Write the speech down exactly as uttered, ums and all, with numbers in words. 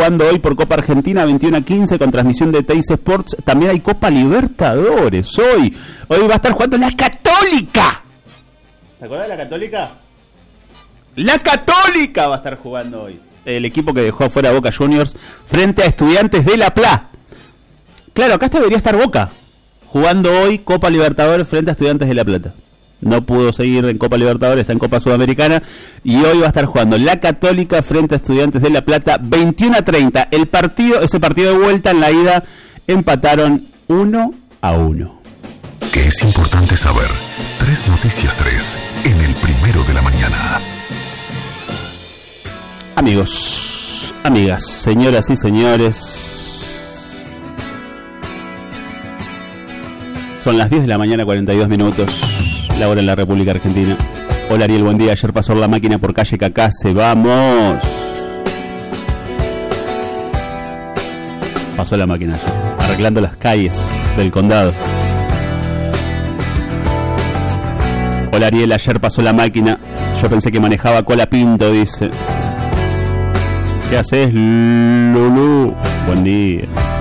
jugando hoy por Copa Argentina veintiuno a quince con transmisión de Teis Sports. También hay Copa Libertadores hoy. Hoy va a estar jugando la Católica. ¿Te acordás de la Católica? La Católica va a estar jugando hoy. El equipo que dejó afuera a Boca Juniors frente a Estudiantes de La Plata. Claro, acá debería estar Boca jugando hoy Copa Libertadores frente a Estudiantes de La Plata. No pudo seguir en Copa Libertadores, está en Copa Sudamericana. Y hoy va a estar jugando la Católica frente a Estudiantes de La Plata, veintiuno a treinta. El partido, ese partido de vuelta, en la ida empataron uno a uno. Que es importante saber. Tres Noticias tres en el primero de la mañana. Amigos, amigas, señoras y señores, son las diez de la mañana, cuarenta y dos minutos, la hora en la República Argentina. Hola Ariel, buen día. Ayer pasó la máquina por calle Cacase, vamos. Pasó la máquina ayer, arreglando las calles del condado. Hola Ariel, ayer pasó la máquina, yo pensé que manejaba Cola Pinto, dice. ¿Qué haces, Lulú? Buen día.